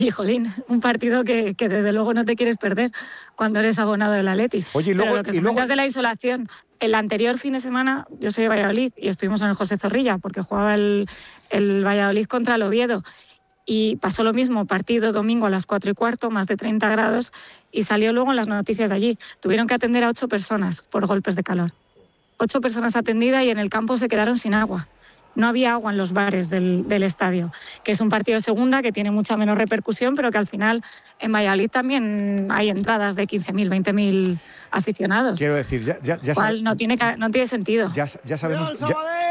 Y, jolín, un partido que desde luego no te quieres perder cuando eres abonado del Atleti. Oye, y luego, pero lo que comentas de la isolación, el anterior fin de semana yo soy de Valladolid y estuvimos en el José Zorrilla porque jugaba el Valladolid contra el Oviedo. Y pasó lo mismo, partido domingo a las 4:15, más de 30 grados, y salió luego en las noticias de allí. Tuvieron que atender a 8 personas por golpes de calor. 8 personas atendidas y en el campo se quedaron sin agua. No había agua en los bares del estadio, que es un partido de segunda que tiene mucha menos repercusión, pero que al final en Valladolid también hay entradas de 15.000, 20.000 aficionados. Quiero decir, ya no tiene sentido. Ya sabemos...